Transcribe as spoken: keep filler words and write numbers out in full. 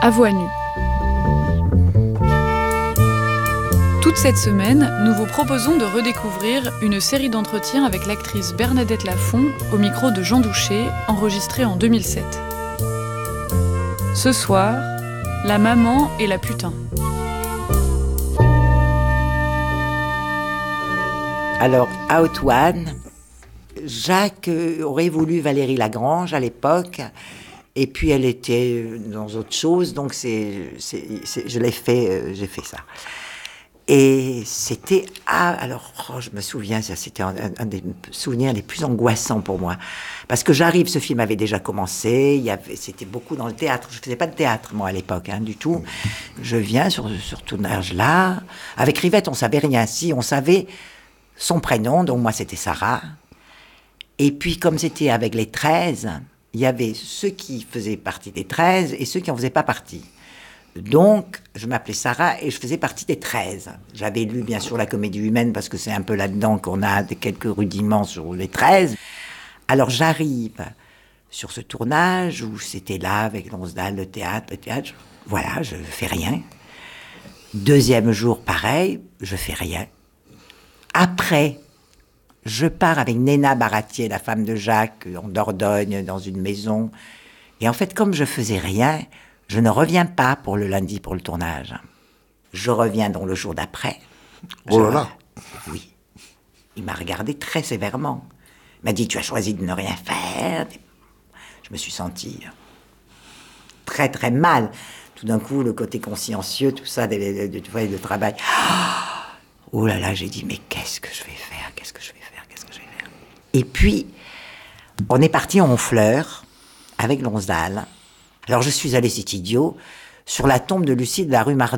À voix nue. Toute cette semaine, nous vous proposons de redécouvrir une série d'entretiens avec l'actrice Bernadette Lafont au micro de Jean Douché, enregistrée en deux mille sept. Ce soir, la maman et la putain. Alors, Out One, Jacques aurait voulu Valérie Lagrange à l'époque, et puis elle était dans autre chose, donc c'est, c'est, c'est, je l'ai fait, j'ai fait ça. Et c'était, ah, alors, oh, je me souviens, ça, c'était un, un des souvenirs les plus angoissants pour moi. Parce que j'arrive, ce film avait déjà commencé, il y avait, c'était beaucoup dans le théâtre. Je faisais pas de théâtre, moi, à l'époque, hein, du tout. Je viens sur ce tournage-là. Avec Rivette, on savait rien. Si, on savait son prénom, donc moi, c'était Sarah. Et puis, comme c'était avec les treize, il y avait ceux qui faisaient partie des treize et ceux qui n'en faisaient pas partie. Donc, je m'appelais Sarah et je faisais partie des treize. J'avais lu, bien sûr, la comédie humaine parce que c'est un peu là-dedans qu'on a quelques rudiments sur les treize. Alors, j'arrive sur ce tournage où c'était là, avec Lonsdal, le théâtre, le théâtre. Voilà, je fais rien. Deuxième jour, pareil, je fais rien. Après, je pars avec Néna Baratier, la femme de Jacques, en Dordogne, dans une maison. Et en fait, comme je faisais rien, je ne reviens pas pour le lundi, pour le tournage. Je reviens donc le jour d'après. Oh là là. Oui. Il m'a regardé très sévèrement. Il m'a dit, tu as choisi de ne rien faire. Je me suis sentie très, très mal. Tout d'un coup, le côté consciencieux, tout ça, de, de, de, de, de travail. Oh là là, j'ai dit, mais qu'est-ce que je vais faire? Qu'est-ce que je vais faire? Qu'est-ce que je vais faire? Et puis, on est parti en Honfleur, avec Lonsdal. Alors, je suis allée, c'est idiot, sur la tombe de Lucie de la rue Mardin.